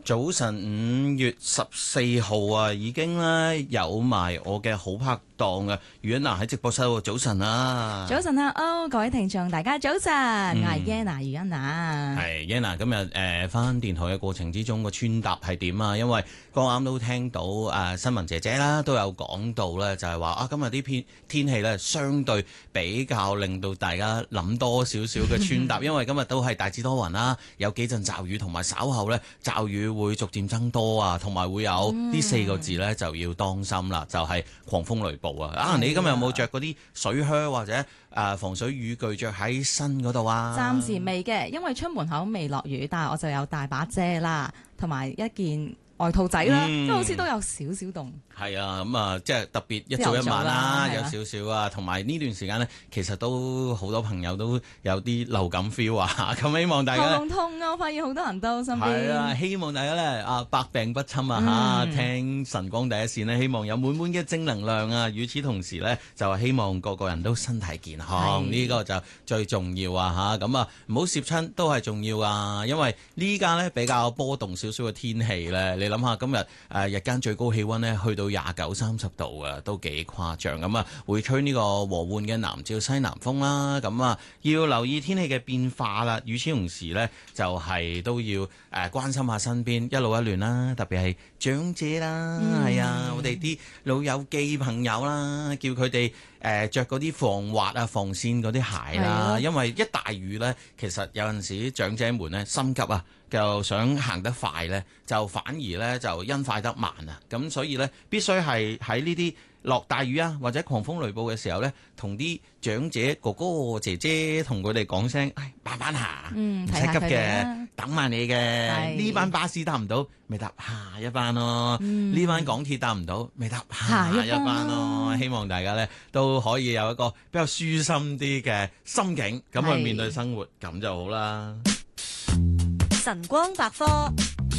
早晨5月14號啊，已經咧有埋我嘅好拍檔啊，余欣娜喺直播室喎。早晨啊， 早晨啊，各位聽眾大家早晨，我係 Yana 余欣娜。 係 Yana，今日翻電台嘅過程之中個穿搭係點啊？因為剛啱都聽到新聞姐姐啦都有講到咧，就係話今日啲天氣咧相對比較令到大家諗多少少嘅穿搭，因為今日都係大致多雲啦，有幾陣驟雨，同埋稍後咧驟雨會逐漸增多啊，同埋會有呢4個字咧就要當心啦，就係狂風雷暴啊！你今日有冇着嗰啲水靴或者防水雨具着喺身嗰度啊？ 暫時未嘅，因為出門口未落雨，但係我就有大把遮啦，同埋一件外套仔啦，即係好似都有少少凍。係啊，咁即係特別一早一晚啦，有少少啊，同埋呢段時間呢，其實都好多朋友都有啲流感 feel 啊，咁希望大家喉嚨痛啊，我發現好多人都身邊。係啊，希望大家呢百病不侵啊嚇，聽晨光第一線呢，希望有滿滿嘅正能量啊！與此同時呢，就係希望個個人都身體健康，呢個就最重要啊嚇！咁唔好攝親都係重要啊，因為呢家呢比較波動少少嘅天氣呢，你諗下今日日間最高氣溫呢去到29-30度啊，都幾誇張咁啊！會吹呢個和緩嘅南至西南風啦，咁要留意天氣嘅變化啦。與此同時呢，就係都要關心下身邊一老一嫩啦，特別係長者啦，係啊，我哋啲老友記朋友啦，叫佢哋着嗰啲防滑啊、防跣嗰啲鞋啦，因為一大雨呢，其實有陣時長者們呢心急啊，就想行得快呢，就反而呢就因快得慢啊，咁所以呢，必須係喺呢啲落大雨啊或者狂風雷暴嘅時候呢，同啲長者哥哥姐姐同佢哋講聲，慢慢行，唔使急嘅，等埋你嘅。呢班巴士搭唔到，咪搭下一班咯。呢班港鐵搭唔到，咪搭下一班咯。希望大家呢都可以有一個比較舒心啲嘅心境，咁去面對生活，咁就好啦。 晨光百科。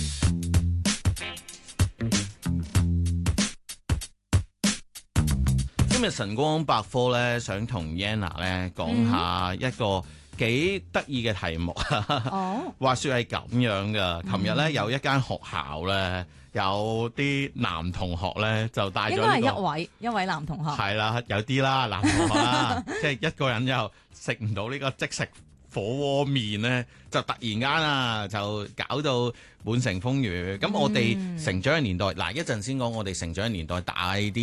今日晨光百科咧，想同 Yana 咧講下一個幾得意嘅題目。話說係咁樣噶，琴日咧有一間學校咧，有啲男同學咧就帶咗應該係一位男同學。係啦，有啲啦，男同學啦，即係一個人又食唔到呢個即食火鍋麵咧，就突然間就搞到滿城風雨。咁我哋成長嘅年代，嗱一陣先講我哋成長嘅年代大啲。